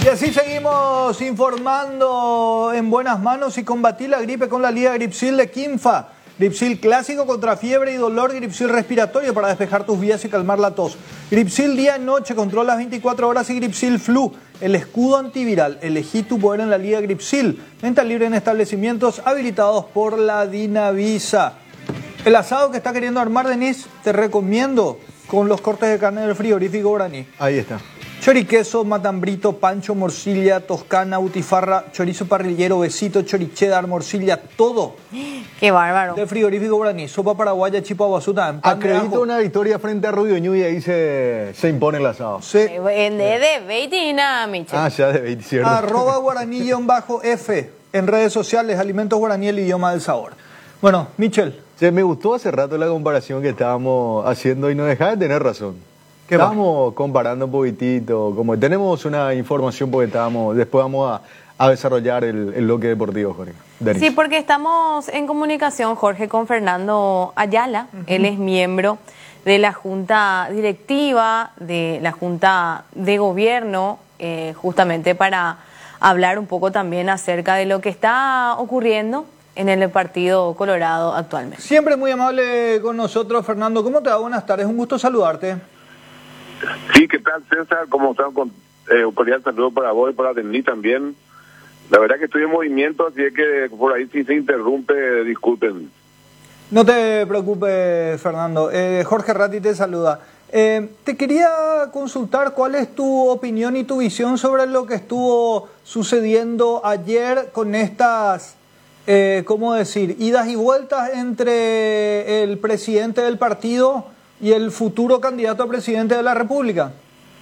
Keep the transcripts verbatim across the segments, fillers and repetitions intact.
Y así seguimos informando en buenas manos y combatir la gripe con la Liga Gripsil de Quimfa. Gripsil clásico contra fiebre y dolor, Gripsil respiratorio para despejar tus vías y calmar la tos. Gripsil día y noche, controla las veinticuatro horas y Gripsil Flu, el escudo antiviral. Elegí tu poder en la Liga Gripsil. Venta libre en establecimientos habilitados por la Dinavisa. El asado que está queriendo armar, Denis, te recomiendo con los cortes de carne del frigorífico Guaraní. Ahí está. Choriqueso, matambrito, pancho, morcilla, toscana, butifarra, chorizo parrillero, besito, choricheddar, morcilla, todo. ¡Qué bárbaro! De frigorífico Guaraní, sopa paraguaya, chipa guasuta. Acredito una victoria frente a Rubio Ñu y ahí se, se impone el asado. Sí. En de veintina, Michel. Ah, ya de veinte, ¿cierto? Arroba guaraní-f en redes sociales, Alimentos Guaraní, el idioma del sabor. Bueno, Michel. Sí, me gustó hace rato la comparación que estábamos haciendo y no dejaba de tener razón. Estábamos comparando un poquitito, como tenemos una información porque estábamos, después vamos a, a desarrollar el, el bloque deportivo, Jorge. Denis. Sí, porque estamos en comunicación, Jorge, con Fernando Ayala. Uh-huh. Él es miembro de la Junta Directiva, de la Junta de Gobierno, eh, justamente para hablar un poco también acerca de lo que está ocurriendo en el Partido Colorado actualmente. Siempre muy amable con nosotros, Fernando. ¿Cómo te va? Buenas tardes, un gusto saludarte. Sí, ¿qué tal, César? ¿Cómo están? Con, eh, un cordial saludo para vos y para Denis también. La verdad que estoy en movimiento, así es que por ahí si se interrumpe, disculpen. No te preocupes, Fernando. Eh, Jorge Ratti te saluda. Eh, te quería consultar cuál es tu opinión y tu visión sobre lo que estuvo sucediendo ayer con estas, eh, ¿cómo decir?, idas y vueltas entre el presidente del partido y el futuro candidato a presidente de la República.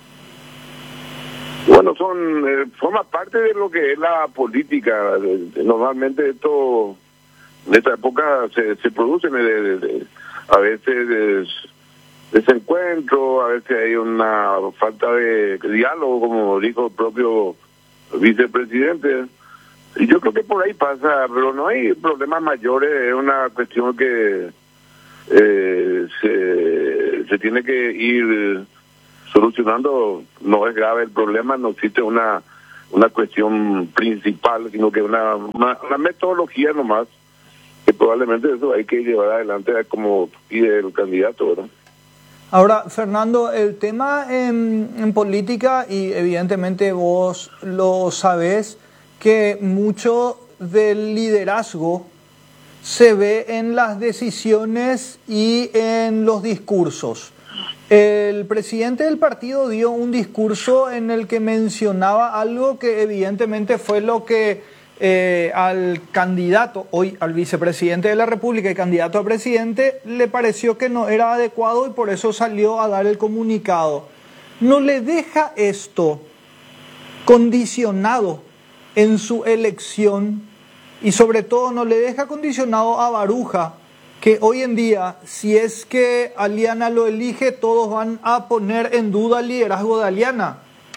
Bueno, son eh, forma parte de lo que es la política. Normalmente esto, en esta época se, se producen de, de, de, a veces des, desencuentros, a veces hay una falta de diálogo, como dijo el propio vicepresidente. Y yo creo que por ahí pasa, pero no hay problemas mayores, es una cuestión que Eh, se, se tiene que ir solucionando. No es grave el problema, no existe una una cuestión principal, sino que una, una, una metodología nomás, que probablemente eso hay que llevar adelante como pide el candidato, ¿verdad? Ahora, Fernando, el tema en, en política, y evidentemente vos lo sabés, que mucho del liderazgo se ve en las decisiones y en los discursos. El presidente del partido dio un discurso en el que mencionaba algo que evidentemente fue lo que eh, al candidato, hoy al vicepresidente de la República y candidato a presidente, le pareció que no era adecuado y por eso salió a dar el comunicado. ¿No le deja esto condicionado en su elección? Y sobre todo no le deja condicionado a Baruja, que hoy en día, si es que Aliana lo elige, todos van a poner en duda el liderazgo de Aliana.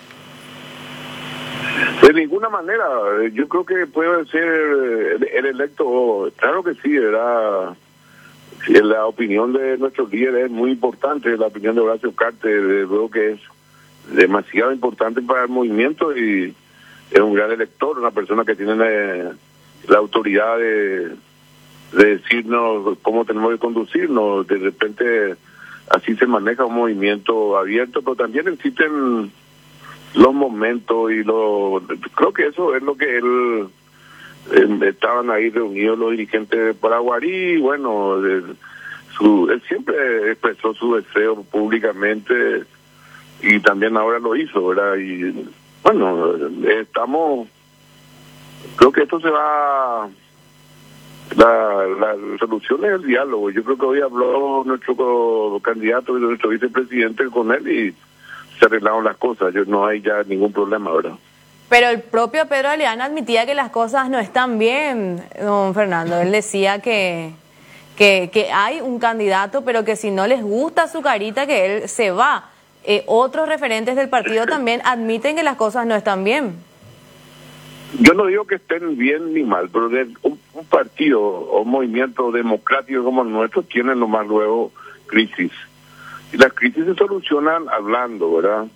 De ninguna manera. Yo creo que puede ser el electo, claro que sí, era la opinión de nuestros líderes es muy importante, la opinión de Horacio Cartes, luego que es demasiado importante para el movimiento y es un gran elector, una persona que tiene la, la autoridad de, de decirnos cómo tenemos que conducirnos. De repente así se maneja un movimiento abierto, pero también existen los momentos y lo creo que eso es lo que él eh, estaban ahí reunidos los dirigentes de Paraguarí. Bueno, de, su, él siempre expresó su deseo públicamente y también ahora lo hizo, ¿verdad? Y bueno, estamos, creo que esto se va, la, la solución es el diálogo. Yo creo que hoy habló nuestro candidato y nuestro vicepresidente con él y se arreglaron las cosas. Yo, no hay ya ningún problema, ¿verdad? Pero el propio Pedro Aliana admitía que las cosas no están bien, don Fernando. Él decía que, que, que hay un candidato, pero que si no les gusta su carita, que él se va. Eh, otros referentes del partido también admiten que las cosas no están bien. Yo no digo que estén bien ni mal, pero de un, un partido o un movimiento democrático como el nuestro tiene nomás luego crisis. Y las crisis se solucionan hablando, ¿verdad?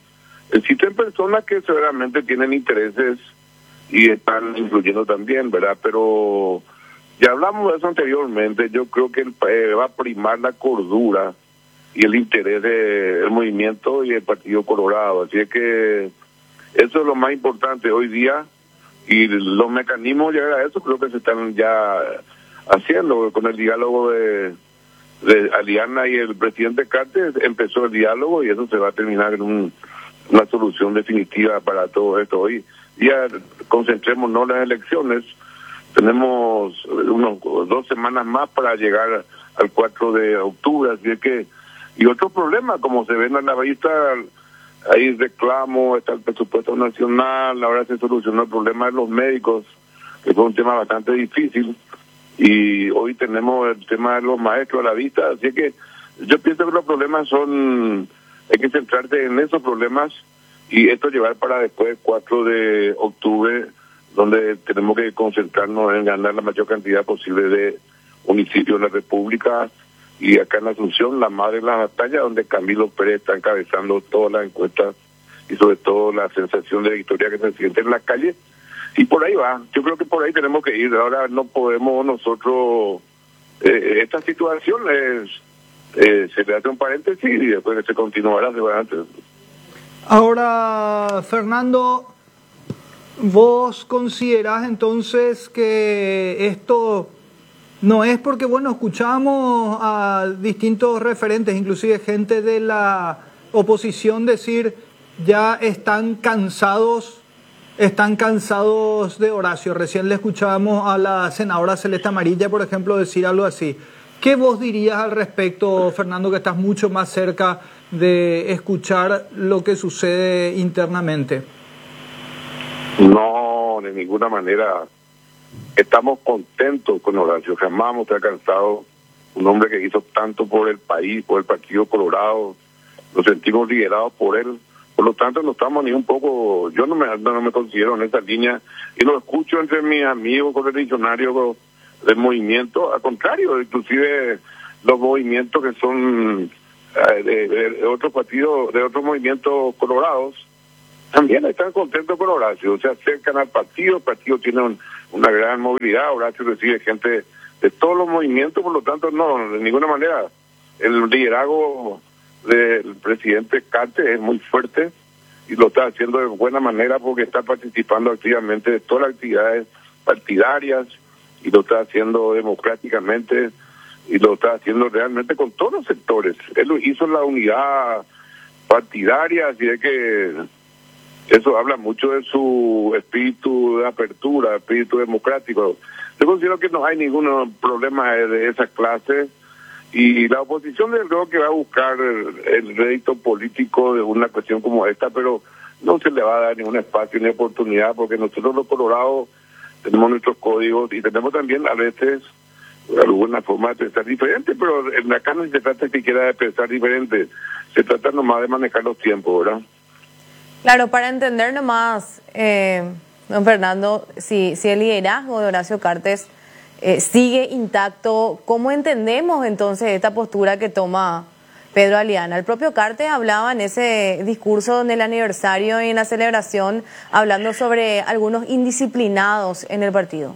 Existen personas que seguramente tienen intereses y están influyendo también, ¿verdad? Pero ya hablamos de eso anteriormente. Yo creo que el, eh, va a primar la cordura y el interés del movimiento y el Partido Colorado. Así es que eso es lo más importante hoy día, y los mecanismos de llegar a eso creo que se están ya haciendo con el diálogo de, de Aliana y el presidente Cartes. Empezó el diálogo y eso se va a terminar en un, una solución definitiva para todo esto. Hoy ya concentrémonos en las elecciones. Tenemos unos dos semanas más para llegar al cuatro de octubre, así es que, y otro problema, como se ven a la vista, hay reclamos, está el presupuesto nacional, ahora se solucionó el problema de los médicos, que fue un tema bastante difícil, y hoy tenemos el tema de los maestros a la vista, así que yo pienso que los problemas son, hay que centrarse en esos problemas, y esto llevar para después del cuatro de octubre, donde tenemos que concentrarnos en ganar la mayor cantidad posible de municipios de la República, y acá en Asunción, la madre de la batalla, donde Camilo Pérez está encabezando todas las encuestas y sobre todo la sensación de victoria que se siente en la calle, y por ahí va. Yo creo que por ahí tenemos que ir. Ahora no podemos nosotros, eh, esta situación es, eh, se le hace un paréntesis y después se continuará hacia adelante. Ahora, Fernando, ¿vos considerás entonces que esto no es porque, bueno, escuchamos a distintos referentes, inclusive gente de la oposición, decir ya están cansados, están cansados de Horacio? Recién le escuchábamos a la senadora Celeste Amarilla, por ejemplo, decir algo así. ¿Qué vos dirías al respecto, Fernando, que estás mucho más cerca de escuchar lo que sucede internamente? No, de ninguna manera. Estamos contentos con Horacio, jamás hemos estado cansados. Un hombre que hizo tanto por el país, por el Partido Colorado, nos sentimos liderados por él. Por lo tanto, no estamos ni un poco, yo no me, no me considero en esa línea, y lo escucho entre mis amigos correligionarios del movimiento, al contrario, inclusive los movimientos que son eh, de, de otros partidos, de otros movimientos colorados, también están contentos con Horacio, se acercan al partido, el partido tiene un, una gran movilidad, Horacio recibe gente de todos los movimientos, por lo tanto, no, de ninguna manera. El liderazgo del presidente Cartes es muy fuerte y lo está haciendo de buena manera porque está participando activamente de todas las actividades partidarias y lo está haciendo democráticamente y lo está haciendo realmente con todos los sectores. Él lo hizo en la unidad partidaria, así es que eso habla mucho de su espíritu de apertura, espíritu democrático. Yo considero que no hay ningún problema de esa clase, y la oposición desde luego que va a buscar el rédito político de una cuestión como esta, pero no se le va a dar ningún espacio ni oportunidad, porque nosotros los colorados tenemos nuestros códigos y tenemos también a veces alguna forma de pensar diferente, pero en acá no se trata que quiera de pensar diferente, se trata nomás de manejar los tiempos, ¿verdad? Claro, para entender nomás, eh, don Fernando, si, si el liderazgo de Horacio Cartes eh, sigue intacto, ¿cómo entendemos entonces esta postura que toma Pedro Aliana? El propio Cartes hablaba en ese discurso en el aniversario y en la celebración, hablando sobre algunos indisciplinados en el partido.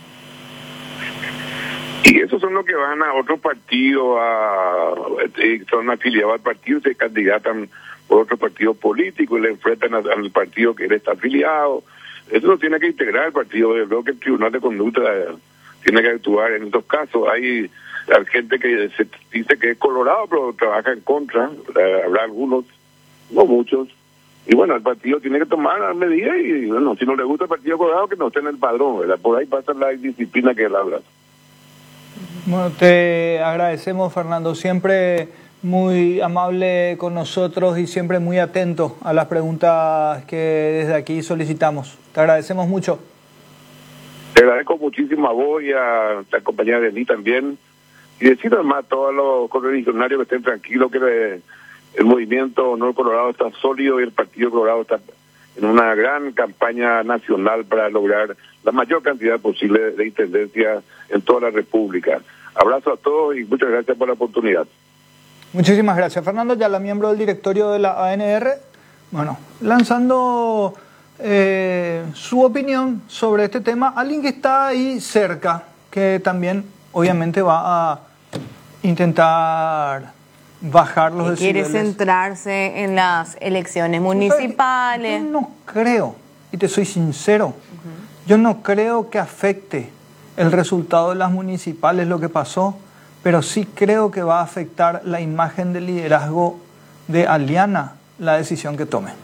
Y esos son los que van a otro partido, a, son afiliados al partido, se candidatan por otro partido político y le enfrentan al, al partido que él está afiliado. Eso lo tiene que integrar el partido. Yo creo que el Tribunal de Conducta tiene que actuar en estos casos. Hay, hay gente que se dice que es colorado, pero trabaja en contra. Habrá algunos, no muchos. Y bueno, el partido tiene que tomar medidas y, bueno, si no le gusta el partido colorado, que no esté en el padrón, ¿verdad? Por ahí pasa la indisciplina que él habla. Bueno, te agradecemos, Fernando, siempre muy amable con nosotros y siempre muy atento a las preguntas que desde aquí solicitamos. Te agradecemos mucho. Te agradezco muchísimo a vos y a la compañera de mí también. Y decir además a todos los correligionarios que estén tranquilos, que el, el movimiento Honor Colorado está sólido y el Partido Colorado está en una gran campaña nacional para lograr la mayor cantidad posible de intendencia en toda la República. Abrazo a todos y muchas gracias por la oportunidad. Muchísimas gracias, Fernando Ayala, miembro del directorio de la A N R, Bueno, lanzando eh, su opinión sobre este tema, alguien que está ahí cerca, que también obviamente va a intentar bajar los decibeles. Quiere centrarse en las elecciones municipales. Yo no creo, y te soy sincero, uh-huh. yo no creo que afecte el resultado de las municipales lo que pasó, pero sí creo que va a afectar la imagen del liderazgo de Aliana, la decisión que tome.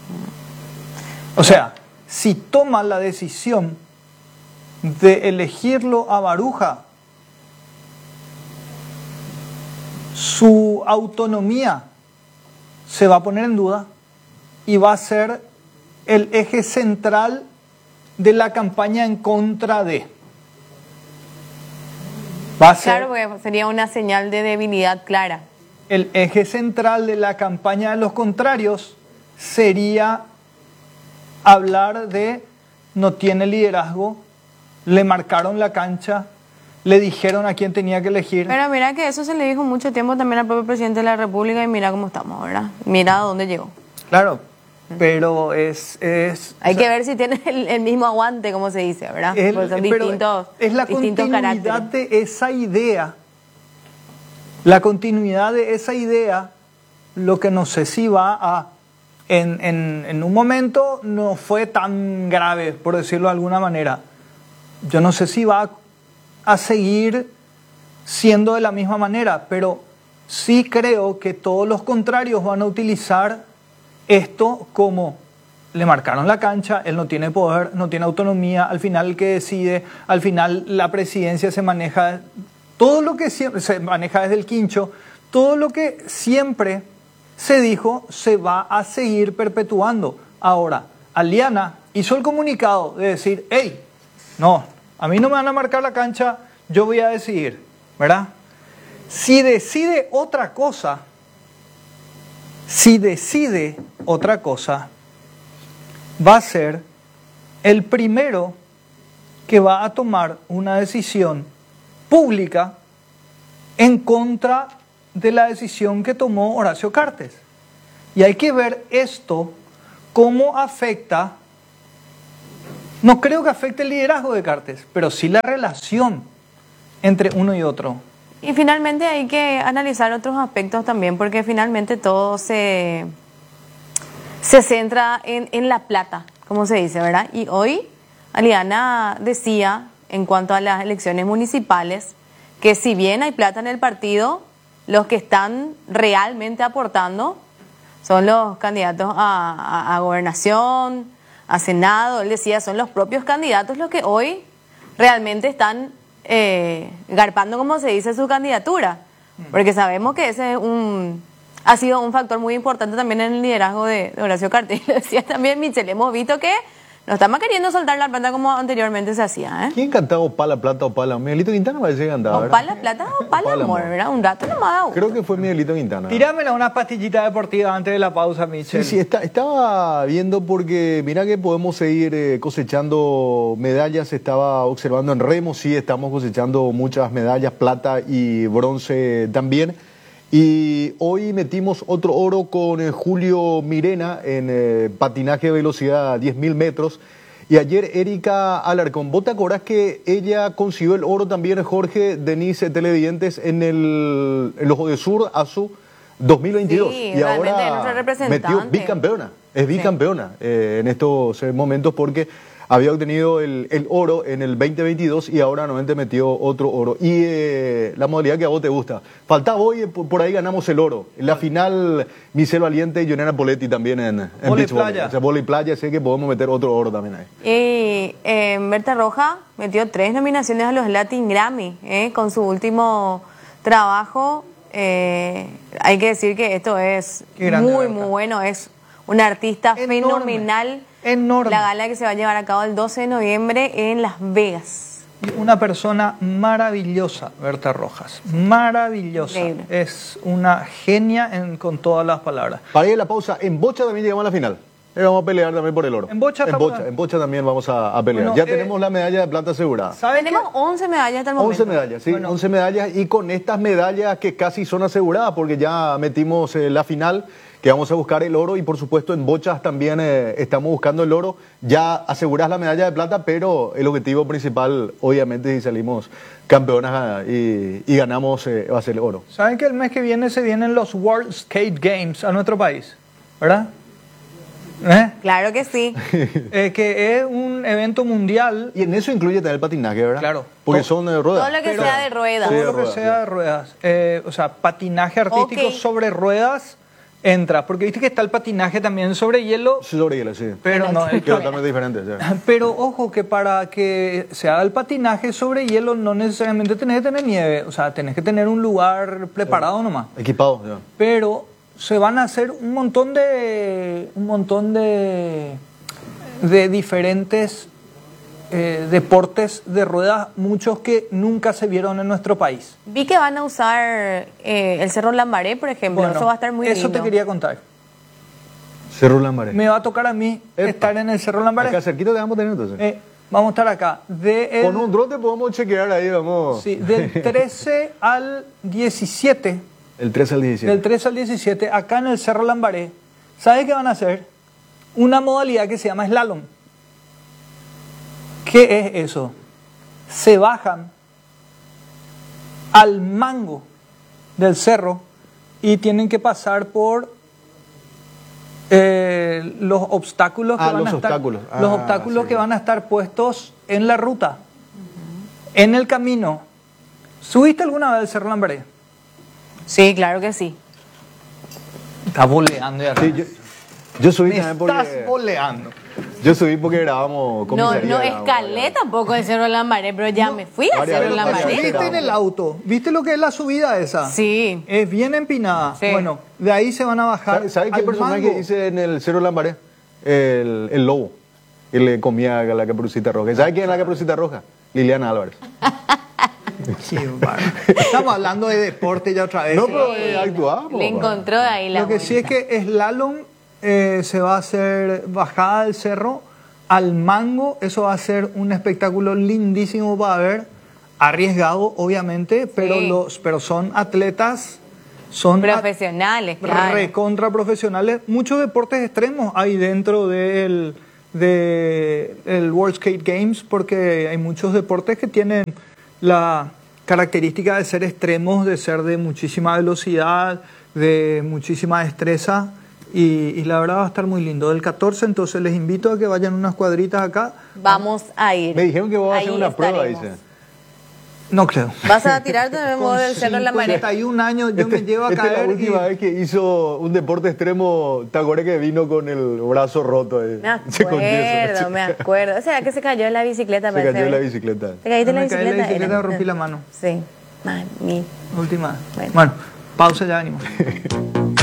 O sea, si toma la decisión de elegirlo a Baruja, su autonomía se va a poner en duda y va a ser el eje central de la campaña en contra de. Va a ser claro, porque sería una señal de debilidad clara. El eje central de la campaña de los contrarios sería hablar de no tiene liderazgo, le marcaron la cancha, le dijeron a quién tenía que elegir. Pero mira que eso se le dijo mucho tiempo también al propio presidente de la República y mira cómo estamos, ¿verdad? Mira a dónde llegó. Claro, pero es... es Hay o sea, que ver si tiene el, el mismo aguante, como se dice, ¿verdad? El, Porque son pero distintos es la distintos continuidad caracteres. de esa idea, la continuidad de esa idea, lo que no sé si va a... En, en, en un momento no fue tan grave, por decirlo de alguna manera. Yo no sé si va a a seguir siendo de la misma manera, pero sí creo que todos los contrarios van a utilizar esto como le marcaron la cancha, él no tiene poder, no tiene autonomía, al final el que decide, al final la presidencia se maneja, todo lo que siempre se maneja desde el quincho, todo lo que siempre se dijo se va a seguir perpetuando. Ahora, Aliana hizo el comunicado de decir, hey, no, a mí no me van a marcar la cancha, yo voy a decidir, ¿verdad? Si decide otra cosa, si decide otra cosa, va a ser el primero que va a tomar una decisión pública en contra de la decisión que tomó Horacio Cartes. Y hay que ver esto, cómo afecta. No creo que afecte el liderazgo de Cartes, pero sí la relación entre uno y otro. Y finalmente hay que analizar otros aspectos también, porque finalmente todo se, se centra en, en la plata, como se dice, ¿verdad? Y hoy Aliana decía, en cuanto a las elecciones municipales, que si bien hay plata en el partido, los que están realmente aportando son los candidatos a, a, a gobernación, a Senado. Él decía, son los propios candidatos los que hoy realmente están eh, garpando, como se dice, su candidatura. Porque sabemos que ese es un, ha sido un factor muy importante también en el liderazgo de, de Horacio Cartes. Lo decía también Michelle, hemos visto que no estamos queriendo soltar la plata como anteriormente se hacía, ¿eh? ¿Quién cantaba Opala Plata, Opala? Miguelito Quintana parece que cantaba, ¿verdad? Opala Plata, Opala Amor, ¿verdad? Un dato nomás. Creo que fue Miguelito Quintana. Tíramela una pastillita deportiva antes de la pausa, Michelle. Sí, sí, está, estaba viendo porque mira que podemos seguir eh, cosechando medallas. Estaba observando en remo, sí, estamos cosechando muchas medallas, plata y bronce también. Y hoy metimos otro oro con eh, Julio Mirena en eh, patinaje de velocidad diez mil metros. Y ayer Erika Alarcón, ¿vos te acordás que ella consiguió el oro también, Jorge, Denise Televidentes, en el en los Odesur ASU dos mil veintidós? Sí, y ahora metió bicampeona, es bicampeona sí. eh, en estos eh, momentos porque había obtenido el, el oro en el veinte veintidós y ahora nuevamente metió otro oro. Y eh, la modalidad que a vos te gusta. Faltaba hoy, por, por ahí ganamos el oro. En la final, Michelle Valiente y Yonena Poletti también en, en Vole beach volley. playa. O sea, vole playa, sé que podemos meter otro oro también ahí. Y eh, Berta Roja metió tres nominaciones a los Latin Grammy, eh, con su último trabajo. Eh, hay que decir que esto es muy, muy bueno. Es una artista enorme, fenomenal. Enorme. La gala que se va a llevar a cabo el doce de noviembre en Las Vegas. Una persona maravillosa, Berta Rojas. Maravillosa. Increíble. Es una genia en, con todas las palabras. Para ir a la pausa, en bocha también llegamos a la final. Eh, vamos a pelear también por el oro. En bocha en estamos- bocha, en bocha también vamos a, a pelear. Bueno, ya eh, tenemos la medalla de plata asegurada. ¿Saben Tenemos qué? once medallas hasta el momento. once medallas, sí, Bueno. once medallas y con estas medallas que casi son aseguradas porque ya metimos eh, la final, que vamos a buscar el oro y por supuesto en bochas también eh, estamos buscando el oro. Ya asegurás la medalla de plata, pero el objetivo principal, obviamente, si salimos campeonas ah, y, y ganamos, eh, va a ser el oro. ¿Saben que el mes que viene se vienen los World Skate Games a nuestro país? ¿Verdad? ¿Eh? Claro que sí. Eh, que es un evento mundial. Y en eso incluye también el patinaje, ¿verdad? Claro. Porque Todo- son de ruedas. Todo lo que Pero- sea de ruedas. Sí, Todo lo que ruedas, sea de ruedas. Eh, o sea, patinaje artístico Ok. sobre ruedas entra. Porque viste que está el patinaje también sobre hielo, Sobre hielo, sí. pero no. el Que totalmente diferente. sí. Pero ojo que para que se haga el patinaje sobre hielo no necesariamente tenés que tener nieve, o sea, tenés que tener un lugar preparado nomás. Equipado, ya. Pero se van a hacer un montón de un montón de de diferentes eh, deportes de ruedas, muchos que nunca se vieron en nuestro país. Vi que van a usar eh, el Cerro Lambaré, por ejemplo. Bueno, Eso va a estar muy eso lindo. te quería contar. Cerro Lambaré. Me va a tocar a mí Epa. estar en el Cerro Lambaré. Acá cerquita te vamos a tener entonces. Eh, vamos a estar acá. De el- Con un dron te podemos chequear ahí, vamos. sí, del trece al diecisiete. El trece al diecisiete. Del trece al diecisiete, acá en el Cerro Lambaré, ¿sabes qué van a hacer? Una modalidad que se llama slalom. ¿Qué es eso? Se bajan al mango del cerro y tienen que pasar por eh, los obstáculos que Ah, van los a estar, obstáculos. los Ah, obstáculos sí. que van a estar puestos en la ruta, en el camino. ¿Subiste alguna vez al Cerro Lambaré? Sí, claro que sí. Está boleando ya. Sí, yo, yo subí Me también porque... estás boleando. Yo subí porque grabamos No, comisaría. no grabamos, escalé ya. tampoco el Cerro Lambaré, pero ya me fui al varias Cerro veces, varias Lambaré. veces. ¿Viste en el auto? ¿Viste lo que es la subida esa? Sí. Es bien empinada. Sí. Bueno, de ahí se van a bajar. ¿Sabe, sabe qué al personaje mango. hice en el Cerro Lambaré? El, el lobo. Que le comía a la caperucita roja. ¿Sabe quién es la caperucita roja? Liliana Álvarez. Qué bárbaro. Estamos hablando de deporte ya otra vez. No, pero eh, actuamos. Le encontró ahí la Lo que sí es vuelta. que slalom eh, se va a hacer bajada del cerro al mango. Eso va a ser un espectáculo lindísimo para ver. Arriesgado, obviamente, pero, Sí. los, pero son atletas. Son at- Profesionales, claro. recontra profesionales. Muchos deportes extremos hay dentro del de el World Skate Games porque hay muchos deportes que tienen la característica de ser extremos, de ser de muchísima velocidad, de muchísima destreza y, y la verdad va a estar muy lindo. Del catorce entonces les invito a que vayan unas cuadritas acá. Vamos a ir. Me dijeron que vos vas a hacer Ahí una prueba, estaremos. dice. No creo. ¿Vas a tirarte de nuevo Con del Cerro Lambaré? cincuenta y un años yo me llevo a Esta es la caer última y- vez que hizo un deporte extremo. ¿Te acuerdas que vino con el brazo roto? ahí? Me Se con yeso. acuerdo, me acuerdo. O sea, que se cayó en la bicicleta. Se parece, cayó en la ¿verdad? bicicleta. ¿Te caíste en la Me caí en la bicicleta? bicicleta, Era. rompí la mano. Sí. Mami. Última. Bueno. Bueno, pausa ya venimos.